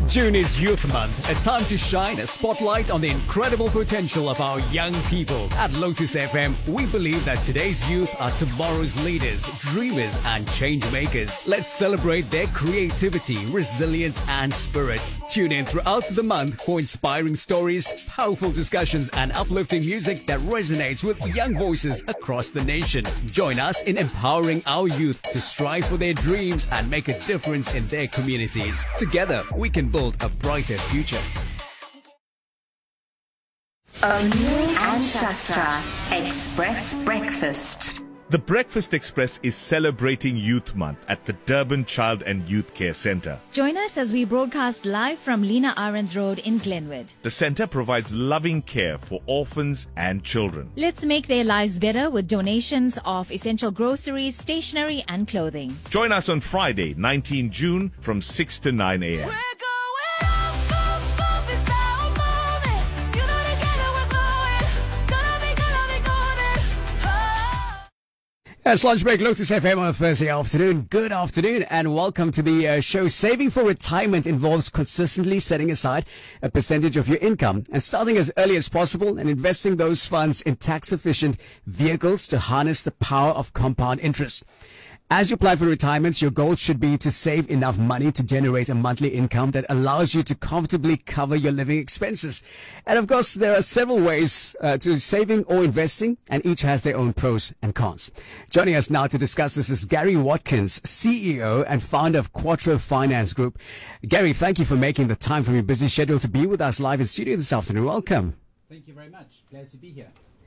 June is Youth Month, a time to shine a spotlight on the incredible potential of our young people. At Lotus FM, we believe that today's youth are tomorrow's leaders, dreamers, and change makers. Let's celebrate their creativity, resilience, and spirit. Tune in throughout the month for inspiring stories, powerful discussions, and uplifting music that resonates with young voices across the nation. Join us in empowering our youth to strive for their dreams and make a difference in their communities. Together, we can build a brighter future. O'Neill and Shastra Express Breakfast. The Breakfast Express is celebrating Youth Month at the Durban Child and Youth Care Centre. Join us as we broadcast live from Lena Ahrens Road in Glenwood. The centre provides loving care for orphans and children. Let's make their lives better with donations of essential groceries, stationery and clothing. Join us on Friday, 19 June from 6 to 9 a.m. It's lunch break, Lotus FM on a Thursday afternoon. Good afternoon and welcome to the show. Saving for retirement involves consistently setting aside a percentage of your income and starting as early as possible and investing those funds in tax-efficient vehicles to harness the power of compound interest. As you apply for retirement, your goal should be to save enough money to generate a monthly income that allows you to comfortably cover your living expenses. And of course, there are several ways to saving or investing, and each has their own pros and cons. Joining us now to discuss this is Gary Watkins, CEO and founder of Quattro Finance Group. Gary, thank you for making the time from your busy schedule to be with us live in studio this afternoon. Welcome. Thank you very much. Glad to be here.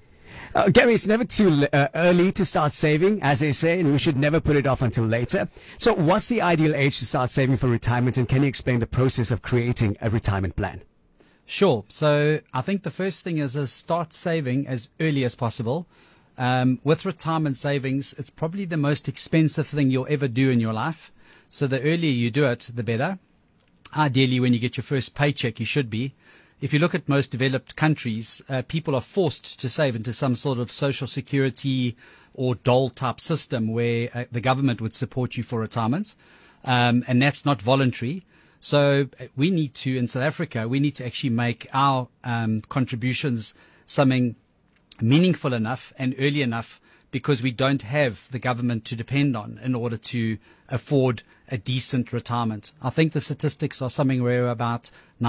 Gary, it's never too early to start saving, as they say, and we should never put it off until later. So what's the ideal age to start saving for retirement, and can you explain the process of creating a retirement plan? Sure. So I think the first thing is start saving as early as possible. With retirement savings, it's probably the most expensive thing you'll ever do in your life. So the earlier you do it, the better. Ideally, when you get your first paycheck, you should be. If you look at most developed countries, people are forced to save into some sort of social security or dole type system where the government would support you for retirement. And that's not voluntary. So we need to, in South Africa, we need to actually make our contributions something meaningful enough and early enough, because we don't have the government to depend on in order to afford a decent retirement. I think the statistics are something where about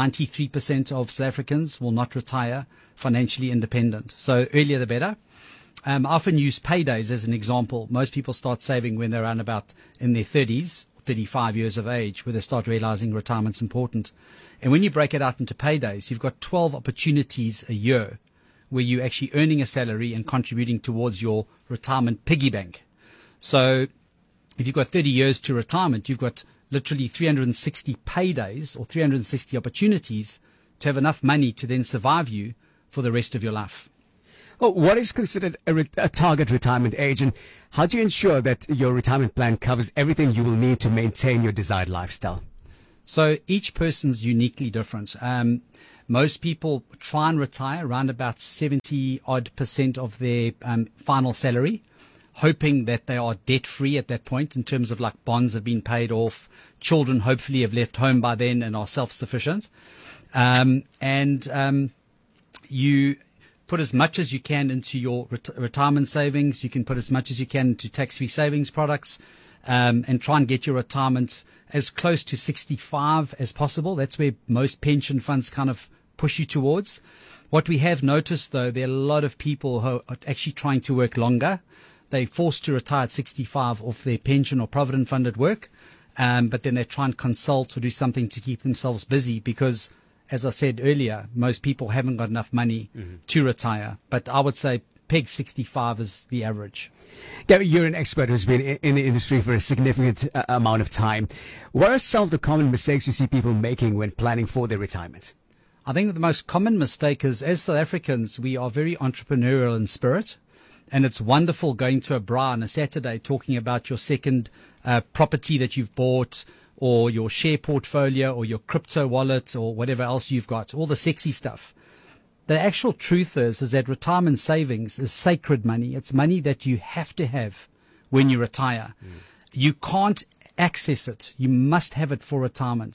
93% of South Africans will not retire financially independent. So earlier the better. I often use paydays as an example. Most people start saving when they're around about in their 30s, 35 years of age, where they start realizing retirement's important. And when you break it out into paydays, you've got 12 opportunities a year where you're actually earning a salary and contributing towards your retirement piggy bank. So if you've got 30 years to retirement, you've got literally 360 paydays or 360 opportunities to have enough money to then survive you for the rest of your life. Well, what is considered a target retirement age, and how do you ensure that your retirement plan covers everything you will need to maintain your desired lifestyle? So each person's uniquely different. Most people try and retire around about 70% of their final salary, hoping that they are debt free at that point in terms of like bonds have been paid off, children hopefully have left home by then and are self-sufficient. You put as much as you can into your retirement savings. You can put as much as you can into tax-free savings products, and try and get your retirement as close to 65 as possible. That's where most pension funds kind of push you towards. What we have noticed, though, there are a lot of people who are actually trying to work longer. They're forced to retire at 65 off their pension or provident fund at work, but then they try and consult or do something to keep themselves busy because, as I said earlier, most people haven't got enough money to retire. But I would say peg 65 is the average. Gary, you're an expert who's been in the industry for a significant amount of time. What are some of the common mistakes you see people making when planning for their retirement? I think the most common mistake is, as South Africans, we are very entrepreneurial in spirit. And it's wonderful going to a bra on a Saturday talking about your second property that you've bought, or your share portfolio, or your crypto wallet, or whatever else you've got, all the sexy stuff. The actual truth is that retirement savings is sacred money. It's money that you have to have when you retire. You can't access it. You must have it for retirement.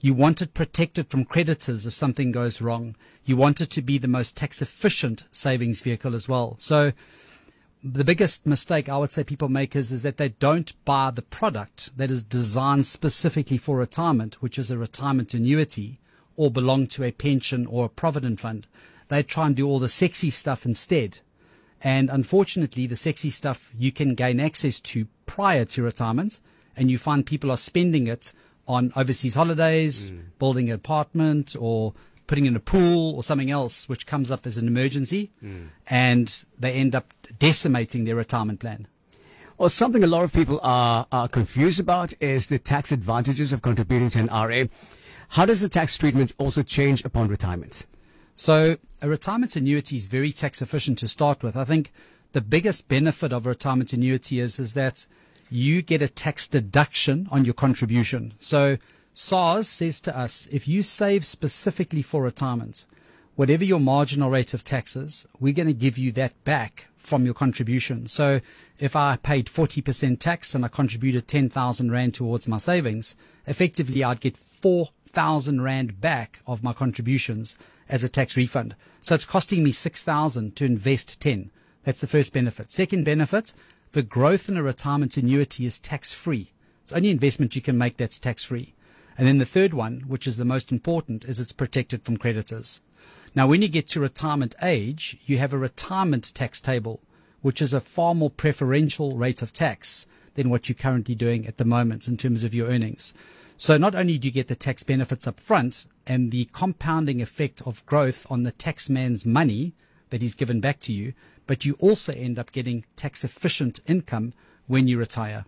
You want it protected from creditors if something goes wrong. You want it to be the most tax efficient savings vehicle as well. So the biggest mistake I would say people make is that they don't buy the product that is designed specifically for retirement, which is a retirement annuity, or belong to a pension or a provident fund. They try and do all the sexy stuff instead. And unfortunately, the sexy stuff you can gain access to prior to retirement, and you find people are spending it on overseas holidays, building an apartment, or putting in a pool or something else which comes up as an emergency, and they end up decimating their retirement plan. Well, something a lot of people are confused about is the tax advantages of contributing to an RA. How does the tax treatment also change upon retirement? So a retirement annuity is very tax efficient to start with. I think the biggest benefit of a retirement annuity is that you get a tax deduction on your contribution. So SARS says to us, if you save specifically for retirement, whatever your marginal rate of tax is, we're going to give you that back from your contribution. So if I paid 40% tax and I contributed 10,000 Rand towards my savings, effectively I'd get 4,000 Rand back of my contributions as a tax refund. So it's costing me 6,000 to invest 10. That's the first benefit. Second benefit, the growth in a retirement annuity is tax-free. It's only investment you can make that's tax-free. And then the third one, which is the most important, is it's protected from creditors. Now, when you get to retirement age, you have a retirement tax table, which is a far more preferential rate of tax than what you're currently doing at the moment in terms of your earnings. So not only do you get the tax benefits up front and the compounding effect of growth on the taxman's money that he's given back to you, but you also end up getting tax efficient income when you retire.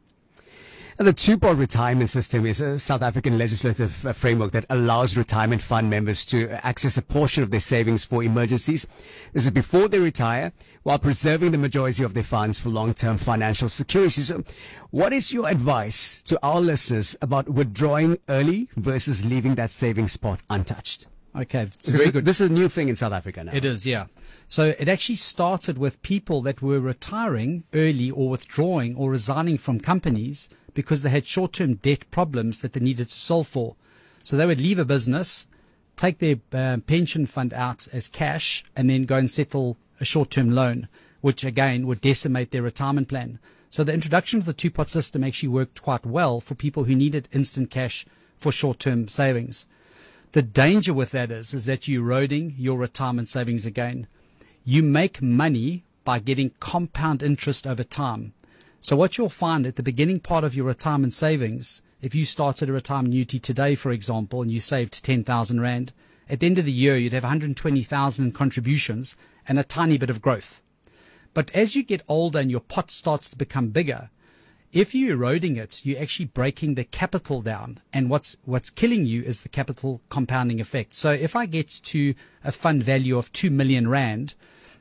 And the two-part retirement system is a South African legislative framework that allows retirement fund members to access a portion of their savings for emergencies. This is before they retire, while preserving the majority of their funds for long-term financial security. So what is your advice to our listeners about withdrawing early versus leaving that savings pot untouched? Okay, it's very good. This is a new thing in South Africa now. It is, yeah. So it actually started with people that were retiring early or withdrawing or resigning from companies because they had short-term debt problems that they needed to solve for. So they would leave a business, take their pension fund out as cash, and then go and settle a short-term loan, which again would decimate their retirement plan. So the introduction of the two-pot system actually worked quite well for people who needed instant cash for short-term savings. The danger with that is that you're eroding your retirement savings again. You make money by getting compound interest over time. So what you'll find at the beginning part of your retirement savings, if you started a retirement annuity today, for example, and you saved 10,000 Rand, at the end of the year, you'd have 120,000 in contributions and a tiny bit of growth. But as you get older and your pot starts to become bigger, if you're eroding it, you're actually breaking the capital down. And what's killing you is the capital compounding effect. So if I get to a fund value of 2 million Rand,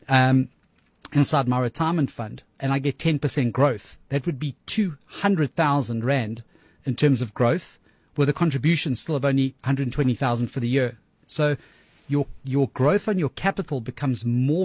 inside my retirement fund, and I get 10% growth, that would be 200,000 Rand in terms of growth, with a contribution still of only 120,000 for the year. So your growth on your capital becomes more